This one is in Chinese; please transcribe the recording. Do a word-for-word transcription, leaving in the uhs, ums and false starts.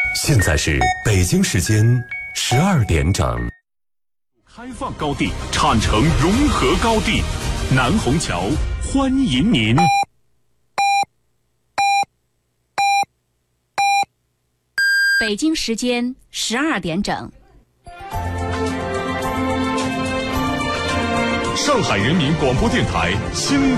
现在是北京时间十二点整。 开放高地，产城融合高地，南虹桥欢迎您。 北京时间十二点整。 上海人民广播电台新